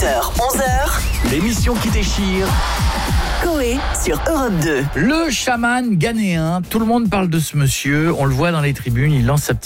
11h, L'émission qui déchire. Coé sur Europe 2. Le chaman ghanéen, tout le monde parle de ce monsieur, on le voit dans les tribunes, il lance sa petite